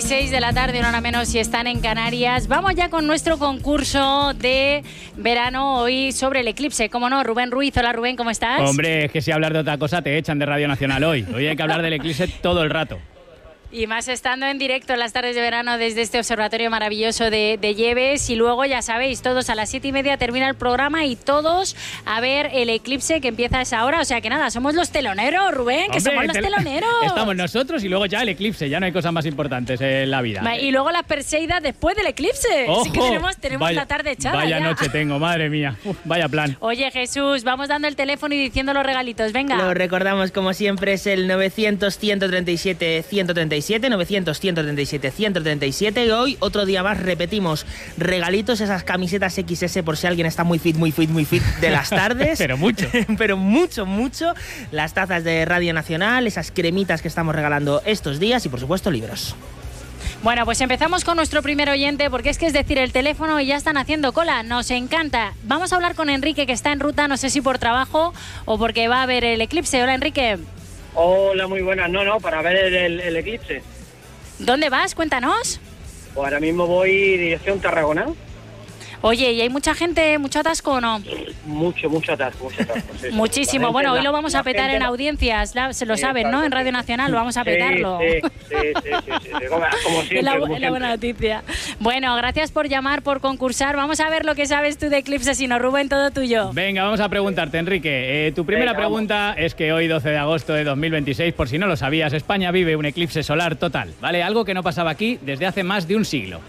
6 de la tarde, una hora menos si están en Canarias. Vamos ya con nuestro concurso de verano hoy sobre el eclipse. ¿Cómo no? Rubén Ruiz. Hola Rubén, ¿cómo estás? Hombre, es que si hablas de otra cosa te echan de Radio Nacional hoy. Hoy hay que hablar del eclipse todo el rato. Y más estando en directo en las tardes de verano desde este observatorio maravilloso de Lleves. Y luego, ya sabéis, todos a las 7:30 termina el programa y todos a ver el eclipse que empieza a esa hora. O sea que nada, somos los teloneros, Rubén, que somos los teloneros. Estamos nosotros y luego ya el eclipse. Ya no hay cosas más importantes en la vida. Y luego las Perseidas después del eclipse. ¡Ojo! Así que tenemos vaya, la tarde echada. Vaya ya. noche tengo, madre mía. Vaya plan. Oye, Jesús, vamos dando el teléfono y diciendo los regalitos. Venga. Lo recordamos, como siempre, es el 900-137-137, 900-137-137. Y hoy, otro día más, repetimos regalitos, esas camisetas XS por si alguien está muy fit de las tardes. Pero mucho. Pero mucho. Las tazas de Radio Nacional, esas cremitas que estamos regalando estos días y, por supuesto, libros. Bueno, pues empezamos con nuestro primer oyente, porque es decir el teléfono y ya están haciendo cola. Nos encanta. Vamos a hablar con Enrique, que está en ruta, no sé si por trabajo o porque va a ver el eclipse. Hola, Enrique. Hola, muy buenas. No, para ver el eclipse. ¿Dónde vas? Cuéntanos. Pues ahora mismo voy dirección Tarragona. Oye, ¿y hay mucha gente, mucho atasco o no? Mucho atasco. Sí. Muchísimo. Bueno, hoy lo vamos a petar en audiencias, se lo saben, ¿no? En Radio Nacional lo vamos a petarlo. Sí. Como siempre. Es la buena noticia. Bueno, gracias por llamar, por concursar. Vamos a ver lo que sabes tú de eclipse, sino Rubén, todo tuyo. Venga, vamos a preguntarte, Enrique. Tu primera pregunta es que hoy, 12 de agosto de 2026, por si no lo sabías, España vive un eclipse solar total, ¿vale? Algo que no pasaba aquí desde hace más de un siglo.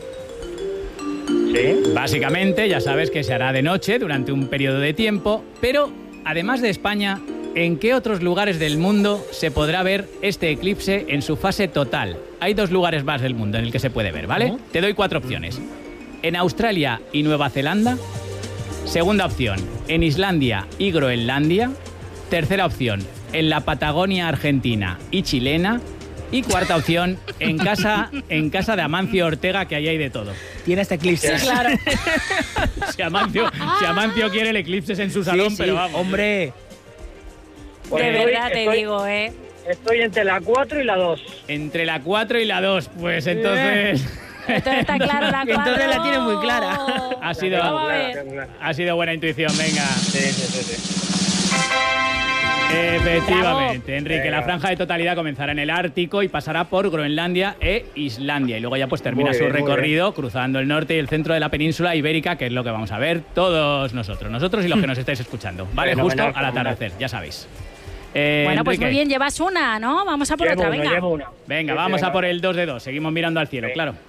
Sí. Básicamente, ya sabes que se hará de noche durante un periodo de tiempo, pero además de España, ¿en qué otros lugares del mundo se podrá ver este eclipse en su fase total? Hay 2 lugares más del mundo en el que se puede ver, ¿vale? Te doy 4 opciones. En Australia y Nueva Zelanda. Segunda opción, en Islandia y Groenlandia. Tercera opción, en la Patagonia argentina y chilena. Y cuarta opción, en casa de Amancio Ortega, que ahí hay de todo. Tiene este eclipse. Sí, claro. Si Amancio quiere el eclipse en su salón, Sí, pero vamos. hombre. Pues De verdad te digo, Estoy entre la 4 y la 2. Entre la 4 y la 2, pues entonces... Entonces está claro la 4. Entonces la tiene muy clara. Ha sido buena intuición, venga. Sí. Efectivamente, Bravo. Enrique, la franja de totalidad comenzará en el Ártico y pasará por Groenlandia e Islandia. Y luego ya pues termina su recorrido cruzando el norte y el centro de la península ibérica, que es lo que vamos a ver todos nosotros y los que nos estáis escuchando. Vale, justo al atardecer, ya sabéis. Bueno, pues Enrique, muy bien, llevas una, ¿no? Vamos a por otra, venga. Llevo una. Venga, Sí, vamos venga. a por el 2 de 2. Seguimos mirando al cielo, Sí. claro.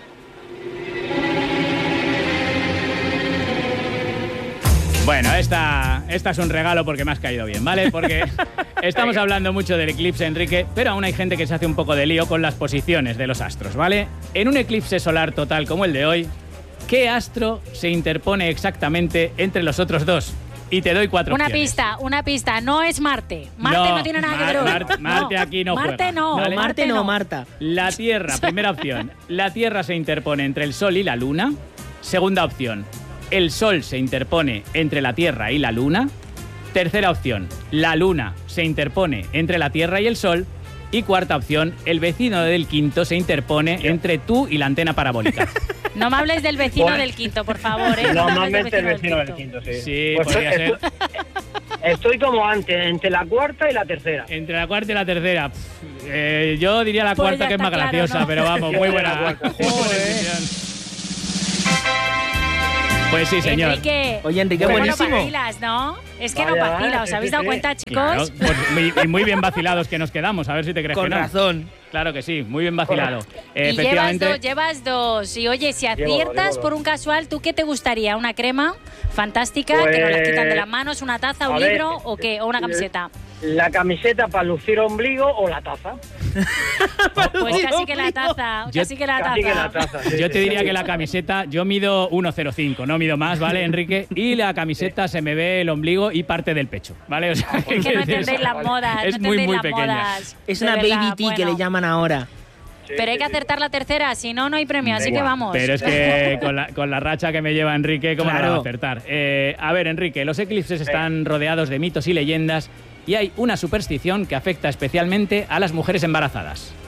Bueno, esta es un regalo porque me has caído bien, ¿vale? Porque estamos hablando mucho del eclipse, Enrique, pero aún hay gente que se hace un poco de lío con las posiciones de los astros, ¿vale? En un eclipse solar total como el de hoy, ¿qué astro se interpone exactamente entre los otros dos? Y te doy 4 opciones. Una pista, no es Marte. Marte no tiene nada que ver. Marte aquí no Marte juega, no, ¿vale? Marte no, Marta. La Tierra, primera opción. La Tierra se interpone entre el Sol y la Luna. Segunda opción. El Sol se interpone entre la Tierra y la Luna. Tercera opción. La Luna se interpone entre la Tierra y el Sol. Y cuarta opción. El vecino del quinto se interpone entre tú y la antena parabólica. No me hables del vecino Bueno. del quinto, por favor, ¿eh? No me hables Normalmente el vecino del quinto, sí. Sí, Pues podría ser. Estoy como antes, entre la 4ª y la 3ª. Entre la cuarta y la tercera. Yo diría la Pues cuarta, ya que es está más claro, graciosa, ¿no? pero vamos, Yo muy de buena. la cuarta, sí. Muy buena decisión. Pues sí, señor. Enrique, Oye, Enrique, bueno, buenísimo. vacilas, ¿no? Es que no Vaya, vacila, ¿os habéis dado sí. cuenta, chicos? Claro, pues muy bien vacilados que nos quedamos, a ver si te crees Con que no. razón. Claro que sí, muy bien vacilado. Y Efectivamente. llevas dos. Y oye, si Llevo aciertas dos. por un casual, ¿tú qué te gustaría? ¿Una crema fantástica Pues, que nos las quitan de las manos, una taza, un a ver, libro o qué? ¿O una camiseta? La camiseta para lucir ombligo o la taza. Pues casi que la taza, casi que la Casi que la taza. taza. sí, Yo sí, te sí. diría que la camiseta, yo mido 1,05, no mido más, ¿vale, Enrique? Y la camiseta se me ve el ombligo y parte del pecho, ¿vale? O sea, Es que no entendéis las modas, es no muy, entendéis muy las pequeña. modas. Es De una verdad, baby tea que bueno. le llaman ahora. Sí, Pero hay que sí, sí. acertar la tercera, si no, no hay premio, así Venga, que vamos. Pero es que con la racha que me lleva Enrique, ¿cómo no la va a Claro. acertar? A ver, Enrique, los eclipses están rodeados de mitos y leyendas y hay una superstición que afecta especialmente a las mujeres embarazadas.